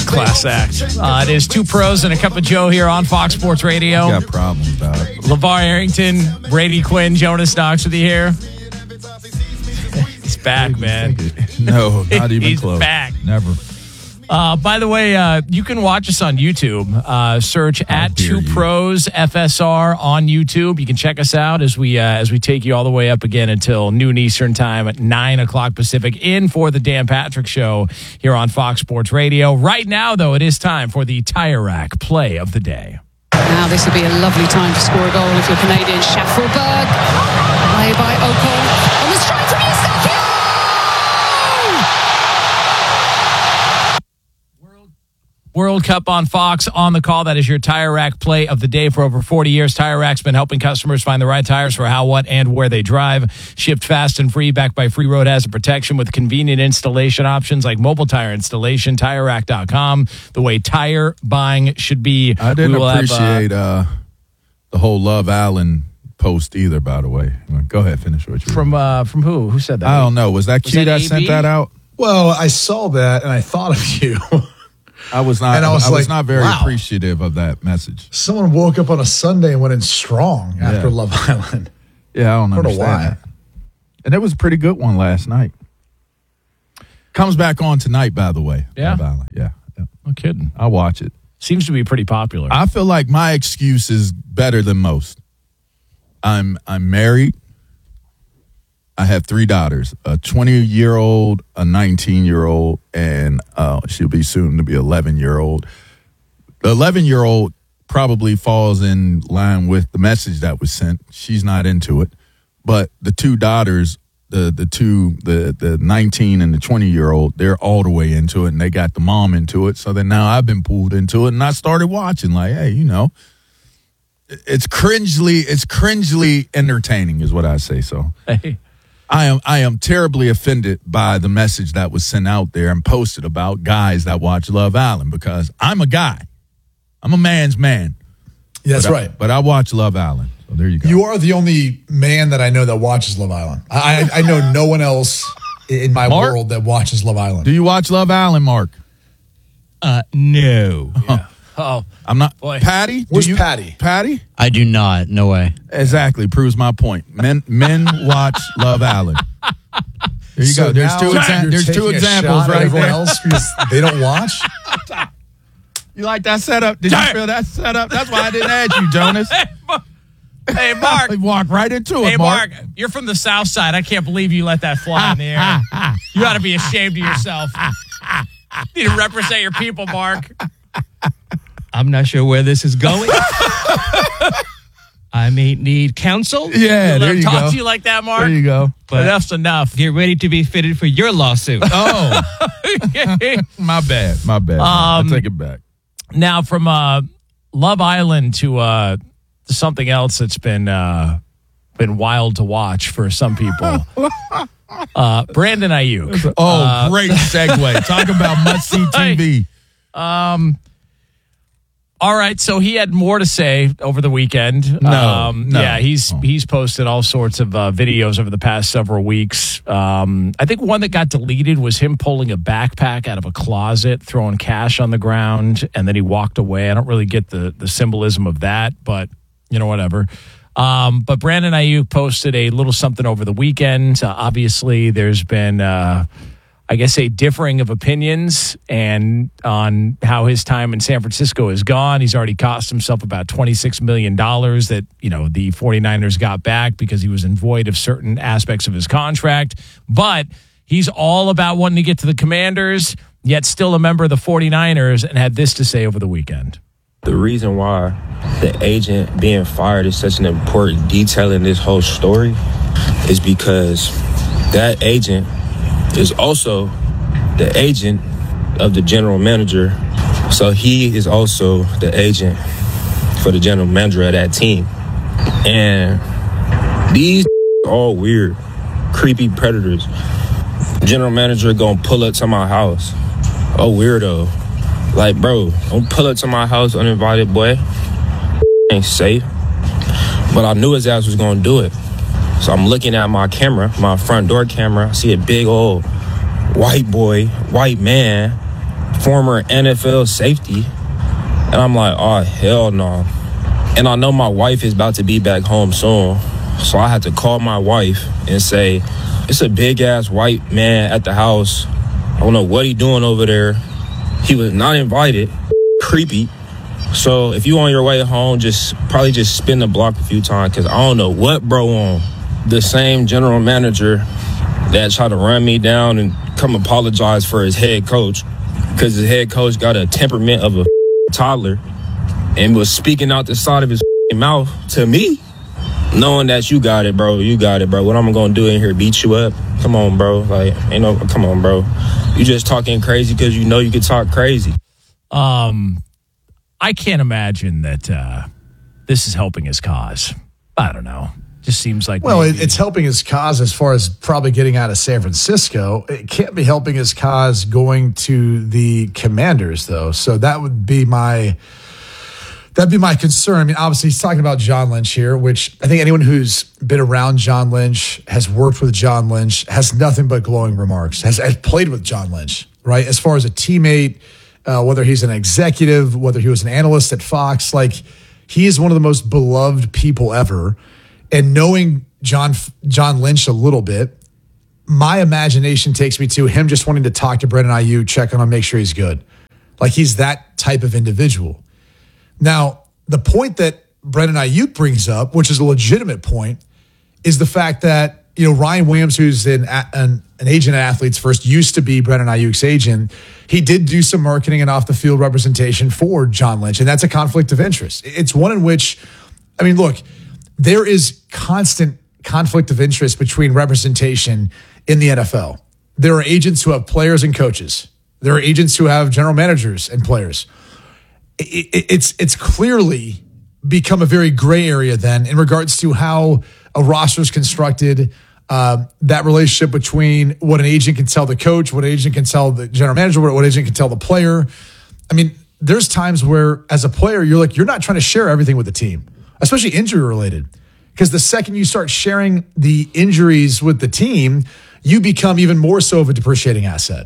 Class act. It is Two Pros and a Cup of Joe here on Fox Sports Radio. You got problems, dog. LeVar Arrington, Brady Quinn, Jonas Knox with you here. He's back, man. No, not even He's close. Back. Never. By the way, you can watch us on YouTube. Search at Two Pros FSR on YouTube. You can check us out as we take you all the way up again until noon Eastern time at 9 o'clock Pacific in for the Dan Patrick Show here on Fox Sports Radio. Right now, though, it is time for the Tire Rack Play of the Day. Now this would be a lovely time to score a goal if you're Canadian. Schaffelberg, play by Ocon. On the strike from Eustachio! World Cup on Fox on the call. That is your Tire Rack Play of the Day. For over 40 years, Tire Rack's been helping customers find the right tires for how, what, and where they drive. Shipped fast and free, backed by free road hazard protection with convenient installation options like mobile tire installation, TireRack.com. The way tire buying should be. I didn't appreciate the whole Love Allen post either, by the way. Go ahead, finish what you From who? Who said that? I don't know. Was that Q that sent that out? Well, I saw that and I thought of you. I was not. And I was not very appreciative of that message. Someone woke up on a Sunday and went in strong after Love Island. Yeah, I don't understand why. that. And it was a pretty good one last night. Comes back on tonight, by the way. Yeah? Love Island. Yeah. No kidding. I'll watch it. Seems to be pretty popular. I feel like my excuse is better than most. I'm married. I have 3 daughters, a 20-year-old, a 19-year-old, and she'll be soon to be 11-year-old. The 11-year-old probably falls in line with the message that was sent. She's not into it. But the 2 daughters, the 19 and the 20-year-old, they're all the way into it, and they got the mom into it. So then now I've been pulled into it, and I started watching like, hey, you know, it's cringely entertaining is what I say. So Hey. I am terribly offended by the message that was sent out there and posted about guys that watch Love Island because I'm a guy. I'm a man's man. Yeah, that's right. But I watch Love Island. So there you go. You are the only man that I know that watches Love Island. I know no one else in my world that watches Love Island. Do you watch Love Island, Mark? No. Yeah. Oh, I'm not. Boy. Patty? Where's Patty? Patty? I do not. No way. Exactly. Proves my point. Men watch Love Island. There you go. There's two examples right everyone there. else because they don't watch. You like that setup? Did you feel that setup? That's why I didn't add you, Jonas. Hey, Mark. Walk right into it, Hey, Mark, you're from the South Side. I can't believe you let that fly in the air. You ought to be ashamed of yourself. You need to represent your people, Mark. I'm not sure where this is going. I may need counsel. Yeah, there you go. Talk to you like that, Mark. There you go. But enough's enough. Get ready to be fitted for your lawsuit. Oh, my bad. I take it back. Now, from Love Island to something else that's been wild to watch for some people. Brandon Ayuk. Oh, great segue. Talk about must-see TV. All right, so he had more to say over the weekend. No. Yeah, he's posted all sorts of videos over the past several weeks. I think one that got deleted was him pulling a backpack out of a closet, throwing cash on the ground, and then he walked away. I don't really get the symbolism of that, but, you know, whatever. But Brandon Ayuk posted a little something over the weekend. Obviously, there's been... I guess a differing of opinions and on how his time in San Francisco has gone. He's already cost himself about $26 million that, you know, the 49ers got back because he was in void of certain aspects of his contract. But he's all about wanting to get to the Commanders, yet still a member of the 49ers, and had this to say over the weekend. The reason why the agent being fired is such an important detail in this whole story is because that agent is also the agent of the general manager. So he is also the agent for the general manager of that team. And these are all weird, creepy predators. General manager gonna pull up to my house. Oh, weirdo. Like, bro, don't pull up to my house uninvited, boy. Ain't safe. But I knew his ass was gonna do it. So I'm looking at my camera, my front door camera. I see a big old white man former NFL safety. And I'm like, oh, hell no. And I know my wife is about to be back home soon. So I had to call my wife and say, it's a big-ass white man at the house. I don't know what he doing over there. He was not invited. Creepy. So if you on your way home, probably just spin the block a few times, because I don't know what bro on. The same general manager that tried to run me down and come apologize for his head coach, because his head coach got a temperament of a toddler and was speaking out the side of his mouth to me, knowing that you got it, bro. You got it, bro. What I'm going to do in here, beat you up? Come on, bro. Like, come on, bro. You just talking crazy because you know you can talk crazy. I can't imagine that this is helping his cause. I don't know. Just seems like... Well, it's helping his cause as far as probably getting out of San Francisco. It can't be helping his cause going to the Commanders, though. So that would be my... That'd be my concern. I mean, obviously, he's talking about John Lynch here, which I think anyone who's been around John Lynch, has worked with John Lynch, has nothing but glowing remarks, has played with John Lynch, right? As far as a teammate, whether he's an executive, whether he was an analyst at Fox, like, he is one of the most beloved people ever. And knowing John Lynch a little bit, my imagination takes me to him just wanting to talk to Brandon Ayuk, check on him, make sure he's good. Like, he's that type of individual. Now, the point that Brandon Ayuk brings up, which is a legitimate point, is the fact that, Ryan Williams, who's an agent at Athletes First, used to be Brandon Ayuk's agent. He did do some marketing and off-the-field representation for John Lynch, and that's a conflict of interest. It's one in which, I mean, look, there is constant conflict of interest between representation in the NFL. There are agents who have players and coaches. There are agents who have general managers and players. It's clearly become a very gray area then in regards to how a roster is constructed, that relationship between what an agent can tell the coach, what an agent can tell the general manager, what an agent can tell the player. I mean, there's times where as a player, you're not trying to share everything with the team, especially injury related, because the second you start sharing the injuries with the team, you become even more so of a depreciating asset.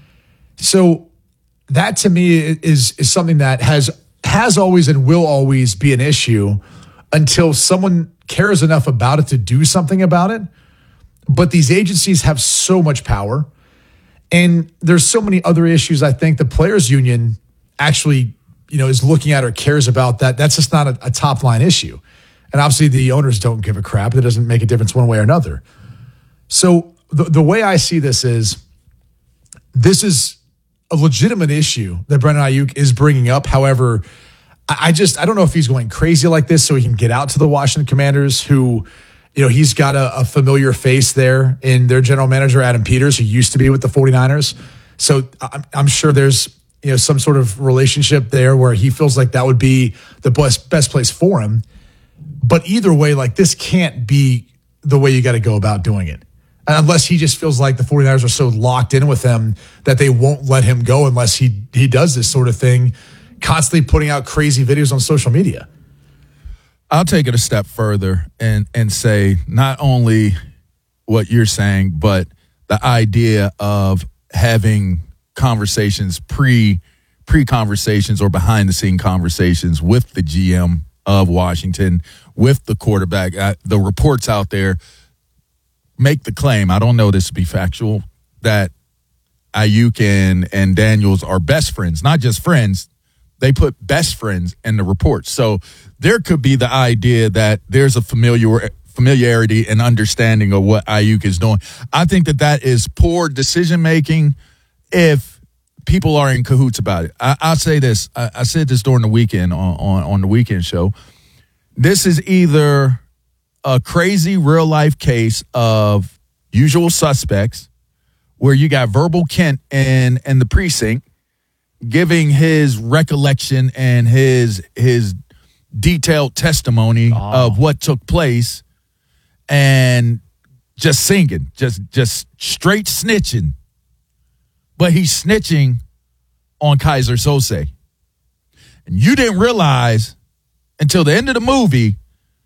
So that to me is something that has always and will always be an issue until someone cares enough about it to do something about it. But these agencies have so much power, and there's so many other issues I think the players union actually, is looking at or cares about. That's just not a top line issue. And obviously the owners don't give a crap. That doesn't make a difference one way or another. So the way I see this is a legitimate issue that Brandon Ayuk is bringing up. However, I don't know if he's going crazy like this so he can get out to the Washington Commanders, who, he's got a familiar face there in their general manager, Adam Peters, who used to be with the 49ers. So I'm sure there's, some sort of relationship there where he feels like that would be the best place for him. But either way, like, this can't be the way you got to go about doing it. Unless he just feels like the 49ers are so locked in with him that they won't let him go unless he does this sort of thing, constantly putting out crazy videos on social media. I'll take it a step further and say not only what you're saying, but the idea of having conversations, pre-conversations or behind-the-scene conversations with the GM of Washington, with the quarterback. The reports out there make the claim, I don't know this to be factual, that Ayuk and Daniels are best friends. Not just friends, they put best friends in the report. So there could be the idea that there's a familiarity and understanding of what Ayuk is doing. I think that is poor decision-making if people are in cahoots about it. I'll say this. I said this during the weekend on the weekend show. This is either a crazy real-life case of Usual Suspects where you got Verbal Kent in the precinct giving his recollection and his detailed testimony of what took place and just singing, just straight snitching. But he's snitching on Kaiser Sose. And you didn't realize until the end of the movie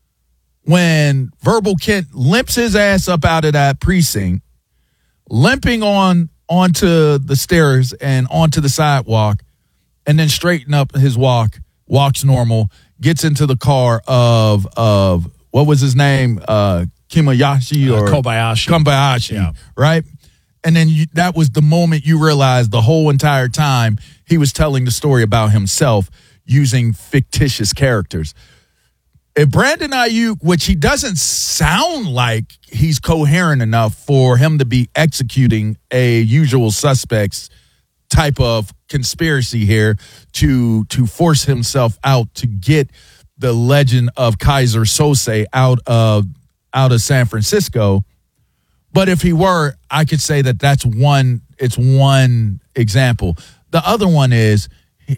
when Verbal Kent limps his ass up out of that precinct, limping on onto the stairs and onto the sidewalk, and then straighten up his walks normal, gets into the car of what was his name? Kimayashi or Kobayashi, right? And then that was the moment you realized the whole entire time he was telling the story about himself using fictitious characters. If Brandon Ayuk, which he doesn't sound like he's coherent enough for him to be executing a usual suspects type of conspiracy here to force himself out to get the legend of Kaiser Sose out of San Francisco. But if he were, I could say that's one example. The other one is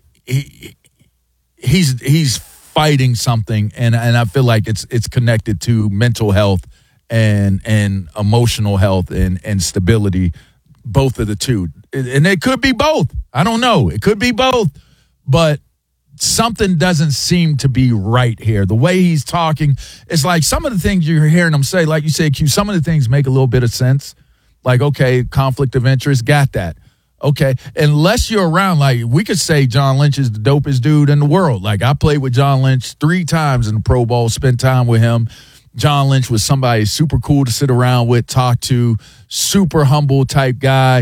he's fighting something, and I feel like it's connected to mental health and emotional health and stability, both of the two. And it could be both. I don't know. It could be both. But something doesn't seem to be right here. The way he's talking, it's like some of the things you're hearing him say, like you say, Q, some of the things make a little bit of sense. Like, okay, conflict of interest, got that. Okay, unless you're around, like we could say John Lynch is the dopest dude in the world. Like I played with John Lynch 3 times in the Pro Bowl, spent time with him. John Lynch was somebody super cool to sit around with, talk to, super humble type guy.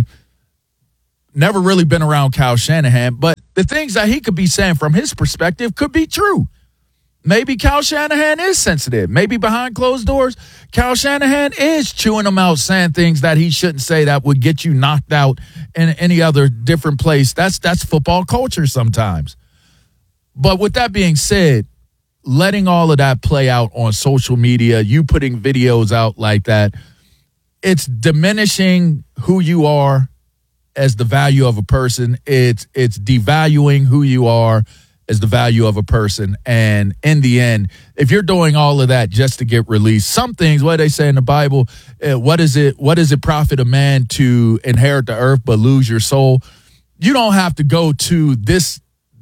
Never really been around Kyle Shanahan, but the things that he could be saying from his perspective could be true. Maybe Kyle Shanahan is sensitive. Maybe behind closed doors, Kyle Shanahan is chewing them out, saying things that he shouldn't say that would get you knocked out in any other different place. That's football culture sometimes. But with that being said, letting all of that play out on social media, you putting videos out like that, it's diminishing who you are as the value of a person. It's devaluing who you are as the value of a person. And in the end, if you're doing all of that just to get released, some things, what they say in the Bible, what does it profit a man to inherit the earth but lose your soul? You don't have to go to this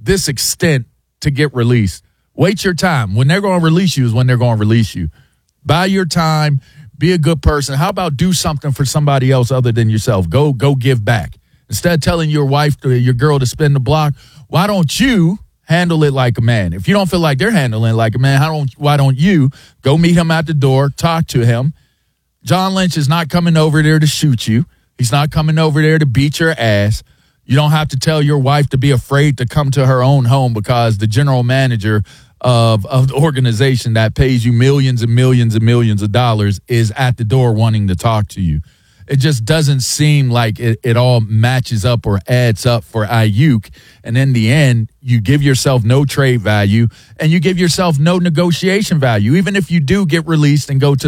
extent to get released. Wait your time. When they're going to release you is when they're going to release you. Buy your time. Be a good person. How about do something for somebody else other than yourself? Go give back. Instead of telling your wife or your girl to spin the block, why don't you handle it like a man? If you don't feel like they're handling it like a man, why don't you go meet him at the door, talk to him? John Lynch is not coming over there to shoot you. He's not coming over there to beat your ass. You don't have to tell your wife to be afraid to come to her own home because the general manager of the organization that pays you millions and millions and millions of dollars is at the door wanting to talk to you. It just doesn't seem like it all matches up or adds up for Ayuk. And in the end, you give yourself no trade value and you give yourself no negotiation value. Even if you do get released and go to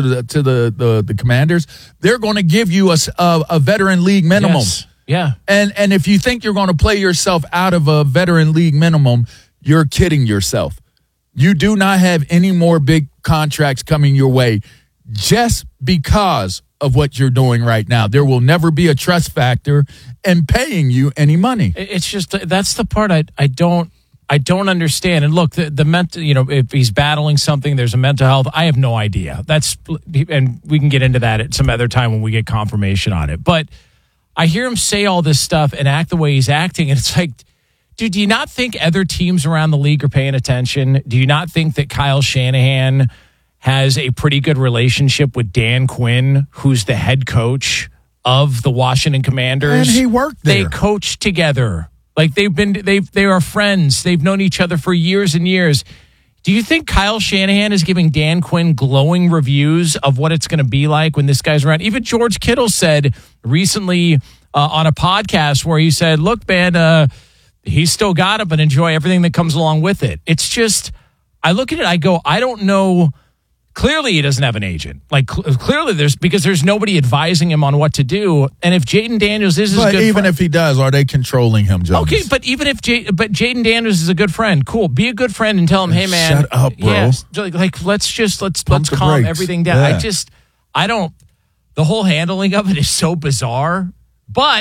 the Commanders, they're going to give you a veteran league minimum. Yes. Yeah. And if you think you're going to play yourself out of a veteran league minimum, you're kidding yourself. You do not have any more big contracts coming your way just because of what you're doing right now. There will never be a trust factor in paying you any money. It's just that's the part I don't understand. And look, the mental, if he's battling something, there's a mental health. I have no idea. And we can get into that at some other time when we get confirmation on it. But I hear him say all this stuff and act the way he's acting, and it's like, dude, do you not think other teams around the league are paying attention? Do you not think that Kyle Shanahan has a pretty good relationship with Dan Quinn, who's the head coach of the Washington Commanders? And he worked there. They coach together. Like they are friends. They've known each other for years and years. Do you think Kyle Shanahan is giving Dan Quinn glowing reviews of what it's going to be like when this guy's around? Even George Kittle said recently on a podcast where he said, look, man, he's still got it, but enjoy everything that comes along with it. It's just, I look at it, I go, I don't know. Clearly, he doesn't have an agent. Like, clearly, there's nobody advising him on what to do. And if Jaden Daniels is his good even friend, if he does, are they controlling him, Jonas? Okay, but even if Jaden Daniels is a good friend, cool. Be a good friend and tell him, hey, man. Shut up, bro. Yeah, like, let's Pump the calm brakes. everything down. Yeah. The whole handling of it is so bizarre. But,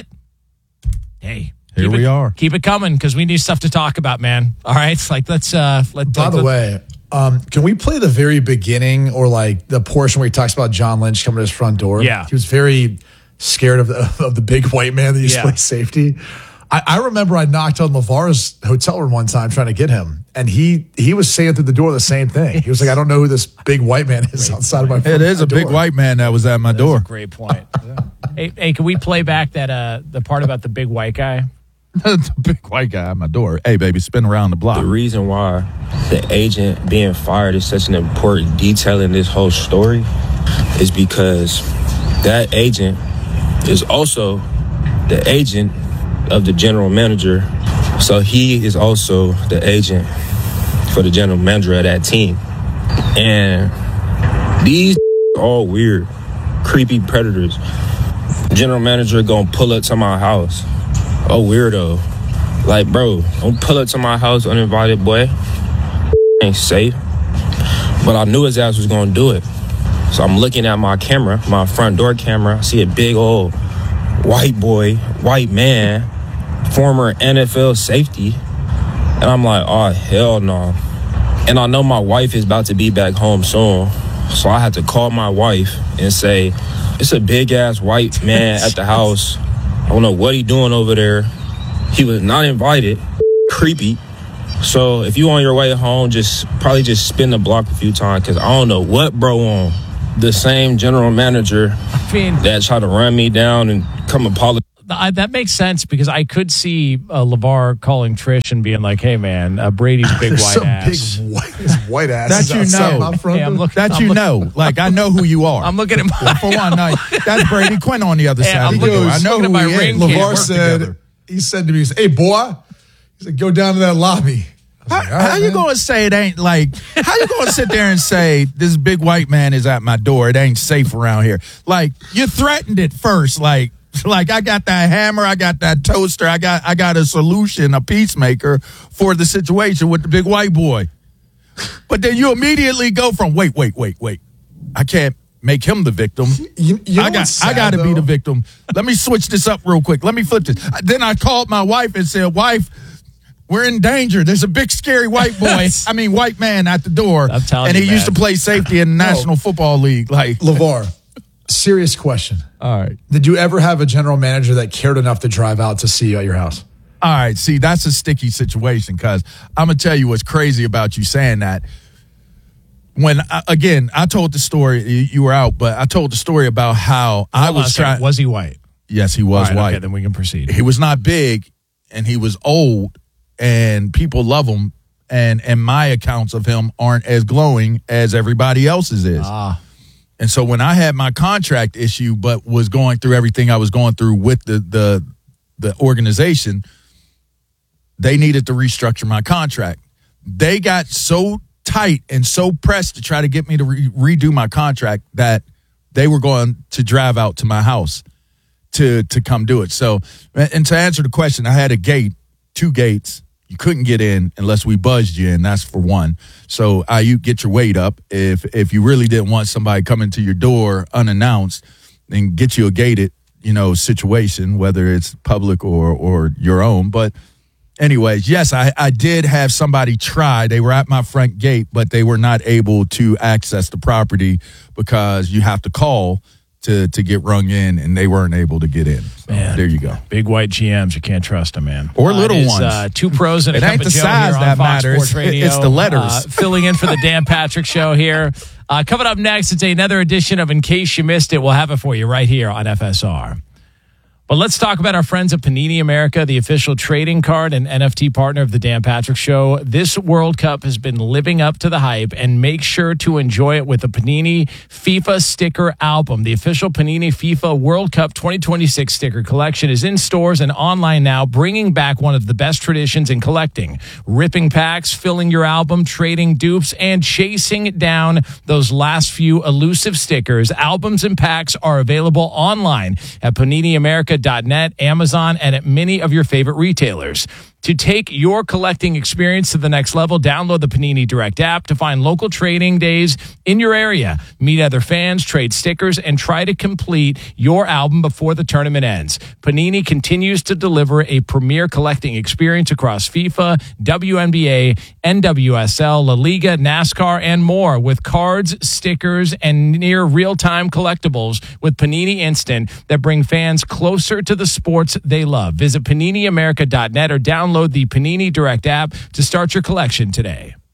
hey. Here we are. Keep it coming because we need stuff to talk about, man. All right? It's like, By the way, can we play the very beginning or like the portion where he talks about John Lynch coming to his front door? Yeah. He was very scared of the big white man that used to play safety. I remember I knocked on LeVar's hotel room one time trying to get him, and he was saying through the door the same thing. He was like, I don't know who this big white man is outside of my door. It is a big white man that was at my door. That's a great point. Hey, can we play back that the part about the big white guy? The big white guy at my door. Hey, baby, spin around the block. The reason why the agent being fired is such an important detail in this whole story is because that agent is also the agent of the general manager. So he is also the agent for the general manager of that team. And these all weird, creepy predators. General manager gonna pull up to my house. Oh, weirdo. Like, bro, don't pull up to my house uninvited, boy. Ain't safe. But I knew his ass was gonna do it. So I'm looking at my camera, my front door camera. I see a big old white boy, white man, former NFL safety. And I'm like, oh, hell no. And I know my wife is about to be back home soon. So I had to call my wife and say, it's a big-ass white man at the house. I don't know what he doing over there. He was not invited. Creepy. So if you on your way home, probably just spin the block a few times, because I don't know what bro on. The same general manager that tried to run me down and come apologize. That makes sense, because I could see LeVar calling Trish and being like, "Hey, man, Brady's big white ass." Big white ass. That you know. Like, I know who you are. I'm looking at my for one night. That's Brady Quinn on the other side. I'm I know who my he ring. is. LeVar said to me, "Hey, boy," he said, "Go down to that lobby." How you going to say it ain't like, how you going to sit there and say this big white man is at my door? It ain't safe around here. Like, you threatened it first. Like I got that hammer. I got that toaster. I got a solution, a peacemaker for the situation with the big white boy. But then you immediately go from, wait. I can't make him the victim. I got to be the victim. Let me switch this up real quick. Let me flip this. Then I called my wife and said, wife, we're in danger. There's a big, scary white man at the door. I'm telling and you, he used to play safety in the National Football League. Like, LeVar, serious question. All right. Did you ever have a general manager that cared enough to drive out to see you at your house? All right. See, that's a sticky situation, because I'm going to tell you what's crazy about you saying that. When, I told the story, you were out, but I told the story about how I was trying. Was he white? Yes, he was white. Okay, then we can proceed. He was not big, and he was old, and people love him, and my accounts of him aren't as glowing as everybody else's is. And so when I had my contract issue, but was going through everything I was going through with the organization, they needed to restructure my contract. They got so tight and so pressed to try to get me to redo my contract that they were going to drive out to my house to come do it. So, and to answer the question, I had two gates. You couldn't get in unless we buzzed you in. That's for one. So you get your weight up. If you really didn't want somebody coming to your door unannounced, then get you a gated, situation, whether it's public or your own. But anyways, yes, I did have somebody try. They were at my front gate, but they were not able to access the property because you have to call to get rung in, and they weren't able to get in. So there you go. Big white GMs, you can't trust them, man. Or little ones. Two pros and a it cup ain't of the Joe size here that on Fox matters. Sports Radio. It's the letters. Filling in for the Dan Patrick Show here. Coming up next, it's another edition of In Case You Missed It. We'll have it for you right here on FSR. But let's talk about our friends at Panini America, the official trading card and NFT partner of the Dan Patrick Show. This World Cup has been living up to the hype, and make sure to enjoy it with the Panini FIFA sticker album. The official Panini FIFA World Cup 2026 sticker collection is in stores and online now, bringing back one of the best traditions in collecting. Ripping packs, filling your album, trading dupes, and chasing down those last few elusive stickers. Albums and packs are available online at PaniniAmerica.net, Amazon, and at many of your favorite retailers. To take your collecting experience to the next level, download the Panini Direct app to find local trading days in your area. Meet other fans, trade stickers, and try to complete your album before the tournament ends. Panini continues to deliver a premier collecting experience across FIFA, WNBA, NWSL, La Liga, NASCAR, and more with cards, stickers, and near real-time collectibles with Panini Instant that bring fans closer to the sports they love. Visit PaniniAmerica.net or download the Panini Direct app to start your collection today.